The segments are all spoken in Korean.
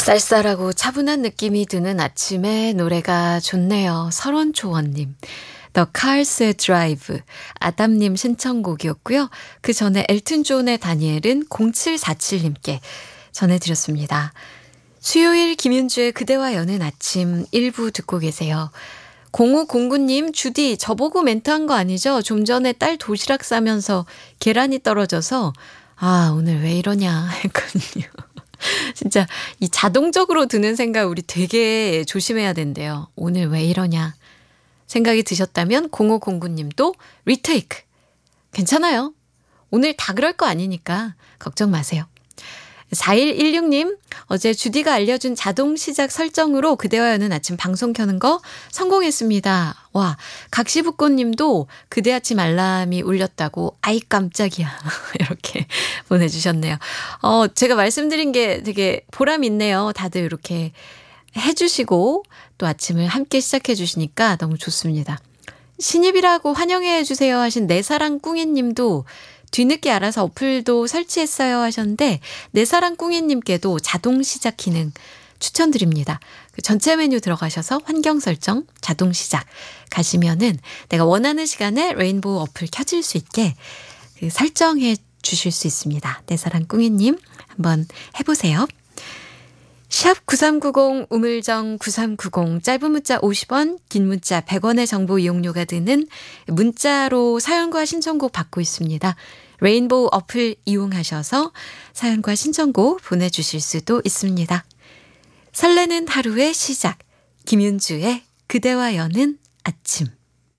쌀쌀하고 차분한 느낌이 드는 아침에 노래가 좋네요. 설원초원님. The Cars의 Drive, 아담님 신청곡이었고요. 그 전에 엘튼 존의 다니엘은 0747님께 전해드렸습니다. 수요일 김윤주의 그대와 여는 아침 1부 듣고 계세요. 0509님, 주디 저보고 멘트한 거 아니죠? 좀 전에 딸 도시락 싸면서 계란이 떨어져서 오늘 왜 이러냐 했거든요. 진짜 이 자동적으로 드는 생각 우리 되게 조심해야 된대요. 오늘 왜 이러냐 생각이 드셨다면 0509님도 리테이크 괜찮아요. 오늘 다 그럴 거 아니니까 걱정 마세요. 4116님, 어제 주디가 알려준 자동 시작 설정으로 그대와 여는 아침 방송 켜는 거 성공했습니다. 와, 각시북꽃님도 그대 아침 알람이 울렸다고 아이 깜짝이야 이렇게 보내주셨네요. 제가 말씀드린 게 되게 보람 있네요. 다들 이렇게 해주시고 또 아침을 함께 시작해 주시니까 너무 좋습니다. 신입이라고 환영해 주세요 하신 내사랑 꿍이님도 뒤늦게 알아서 어플도 설치했어요 하셨는데 내사랑 꿍이님께도 자동 시작 기능 추천드립니다. 그 전체 메뉴 들어가셔서 환경 설정 자동 시작 가시면은 내가 원하는 시간에 레인보우 어플 켜질 수 있게 그 설정해 주실 수 있습니다. 내사랑 꿍이님 한번 해보세요. 샵 9390 우물정 9390 짧은 문자 50원 긴 문자 100원의 정보 이용료가 드는 문자로 사연과 신청곡 받고 있습니다. 레인보우 어플 이용하셔서 사연과 신청곡 보내주실 수도 있습니다. 설레는 하루의 시작 김윤주의 그대와 여는 아침.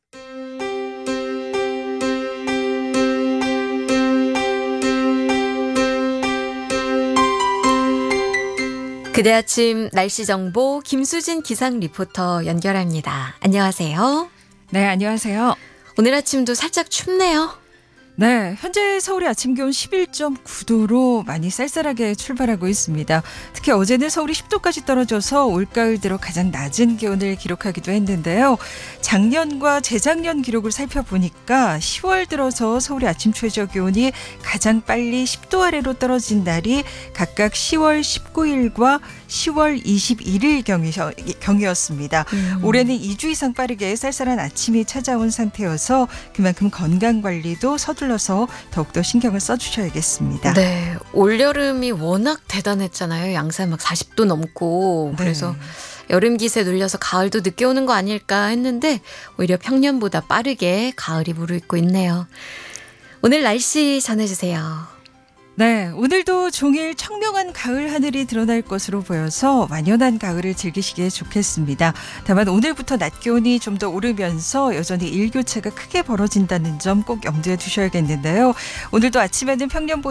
그대 아침 날씨 정보 김수진 기상 리포터 연결합니다. 안녕하세요. 네, 안녕하세요. 오늘 아침도 살짝 춥네요. 네, 현재 서울의 아침 기온 11.9도로 많이 쌀쌀하게 출발하고 있습니다. 특히 어제는 서울이 10도까지 떨어져서 올가을 들어 가장 낮은 기온을 기록하기도 했는데요. 작년과 재작년 기록을 살펴보니까 10월 들어서 서울의 아침 최저 기온이 가장 빨리 10도 아래로 떨어진 날이 각각 10월 19일과 10월 21일 경이었습니다. 올해는 2주 이상 빠르게 쌀쌀한 아침이 찾아온 상태여서 그만큼 건강관리도 서둘러서 더욱더 신경을 써주셔야겠습니다. 네, 올여름이 워낙 대단했잖아요. 양산 막 40도 넘고 그래서 여름 기세 눌려서 가을도 늦게 오는 거 아닐까 했는데 오히려 평년보다 빠르게 가을이 무르익고 있네요. 오늘 날씨 전해주세요. 네, 오늘도 종일 청명한 가을 하늘이 드러날 것으로 보여서 완연한 가을을 즐기시기에 좋겠습니다. 다만 오늘부터 낮 기온이 좀 더 오르면서 여전히 일교차가 크게 벌어진다는 점 꼭 염두에 두셔야겠는데요. 오늘도 아침에는 평년보다